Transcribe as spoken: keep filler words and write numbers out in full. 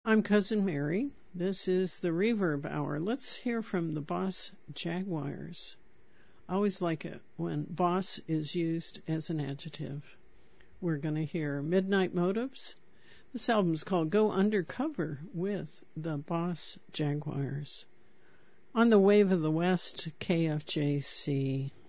I'm Cousin Mary. This is the Reverb Hour. Let's hear from the Boss Jaguars. I always like it when boss is used as an adjective. We're going to hear Midnight Motives. This album's called Go Undercover with the Boss Jaguars. On the Wave of the West, K F J C.